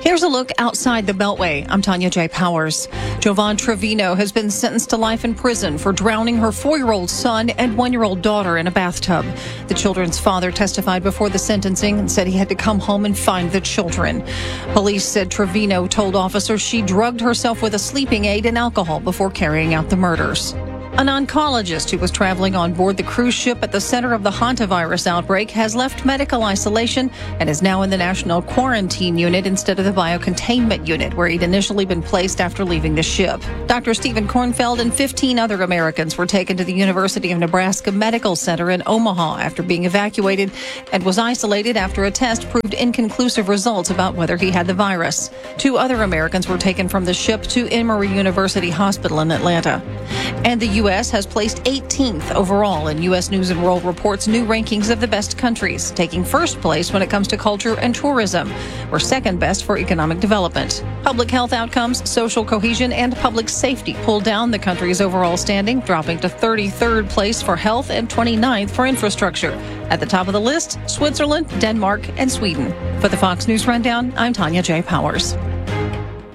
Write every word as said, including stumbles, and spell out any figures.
Here's a look outside the Beltway. I'm Tanya J. Powers. Jovan Trevino has been sentenced to life in prison for drowning her four-year-old son and one-year-old daughter in a bathtub. The children's father testified before the sentencing and said he had to come home and find the children. Police said Trevino told officers she drugged herself with a sleeping aid and alcohol before carrying out the murders. An oncologist who was traveling on board the cruise ship at the center of the hantavirus outbreak has left medical isolation and is now in the national quarantine unit instead of the biocontainment unit where he'd initially been placed after leaving the ship. Doctor Stephen Kornfeld and fifteen other Americans were taken to the University of Nebraska Medical Center in Omaha after being evacuated and was isolated after a test proved inconclusive results about whether he had the virus. Two other Americans were taken from the ship to Emory University Hospital in Atlanta. And the U S has placed eighteenth overall in U S News and World Report's new rankings of the best countries, taking first place when it comes to culture and tourism. We're second best for economic development. Public health outcomes, social cohesion, and public safety pulled down the country's overall standing, dropping to thirty-third place for health and twenty-ninth for infrastructure. At the top of the list, Switzerland, Denmark, and Sweden. For the Fox News Rundown, I'm Tanya J. Powers.